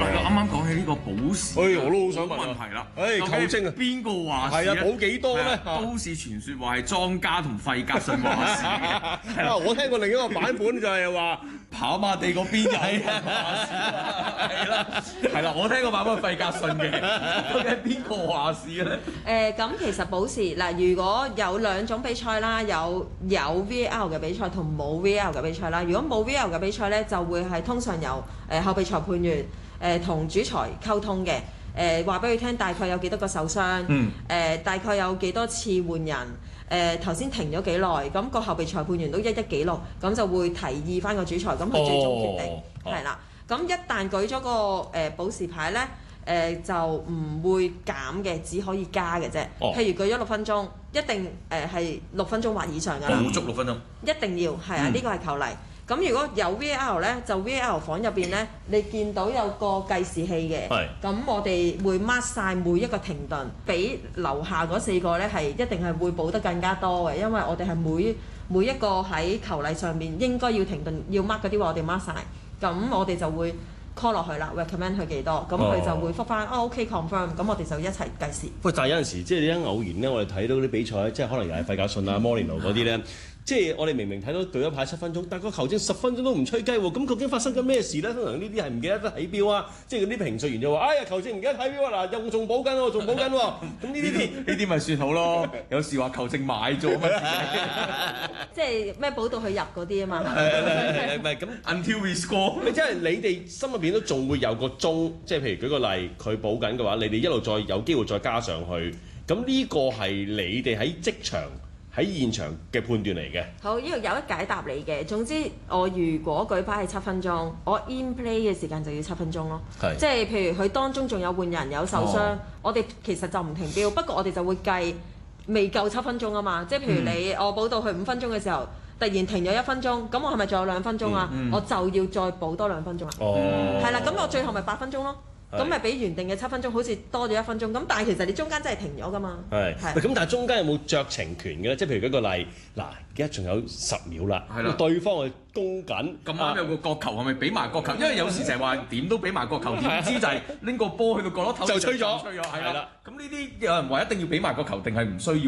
啱啱講起呢個補時， 我都好想問問題啦。 球證啊， 邊個話事係啊，補幾多咧？ 都市傳說話係莊家同費格遜話事嘅。 我聽過另一個版本就係話跑馬地嗰邊有人話事，係啦，我聽過版本費格遜嘅，究竟邊個話事嘅咧？ 咁其實補時嗱，如果有兩種比賽啦，有 VAR 嘅比賽同冇 VAR 嘅比賽啦。如果冇 VAR 嘅比賽咧，就會係通常由後備裁判員同主裁溝通嘅。話俾佢聽大概有幾多個受傷，大概有幾多次換人，頭先停咗幾耐，咁個後備裁判員都一一記錄，咁就會提議翻個主裁，咁佢最終決定係啦。咁一旦舉咗個補時牌咧，就唔會減嘅，只可以加嘅啫。譬如舉咗6分鐘，一定係6分鐘或以上㗎啦。 補足6分鐘， 一定要係啊！呢個係球例。咁如果有 VAR 咧，就 VAR 房入邊咧，你見到有個計時器嘅。咁我哋會 mark 晒每一個停頓，比樓下嗰4個咧係一定係會補得更加多嘅，因為我哋係每一個喺球例上面應該要停頓要 mark 嗰啲話，我哋 mark 晒。咁我哋就會 call 落去啦 ，recommend 佢幾多，咁佢就會覆翻OK confirm，咁我哋就一齊計時。 喂，但係有陣時即係啲偶然咧，我哋睇到啲比賽，即係可能又係費格遜啊、摩連奴嗰啲咧。即係我哋明明睇到舉咗牌7分鐘，但係個球證10分鐘都唔吹雞喎，咁究竟發生緊咩事咧？通常呢啲係唔記得睇錶啊，即係嗰啲評述員就話：哎呀，球證唔記得睇錶啊，嗱，又仲補緊喎，仲補緊喎。咁呢啲咪算好咯。有時話球證買咗嘛， 即係咩補到佢入嗰啲啊嘛。 唔係咁 until we score。 即係你哋心入邊都仲會有個鐘，即係譬如舉個例，佢補緊嘅話，你哋一路再有機會再加上去。咁呢個係你哋喺職場喺現場嘅判斷嚟嘅。好， 呢度有一解答你嘅。總之，我如果舉牌係7分鐘，我 in play 嘅時間就要7分鐘咯。即係譬如佢當中仲有換人有受傷，我哋其實就唔停錶，不過我哋就會計未夠7分鐘啊嘛。即係譬如你我補到去5分鐘嘅時候，突然停咗1分鐘，咁我係咪仲有2分鐘啊？我就要再補多2分鐘啦。係啦，咁我最後咪8分鐘咯。咁咪比原定嘅7分鐘好似多咗1分鐘，咁但係其實你中間真係停咗噶嘛？ 咁但係中間有冇酌情權嘅咧？即係譬如舉個例，嗱，而家仲有10秒啦，對方係攻緊， 咁啱有個角球係咪俾埋角球？因為有時成日話點都俾埋角球，點知就係拎個波去到角落頭就吹咗， 係啦。咁呢啲有人話一定要俾埋個球定係唔需要？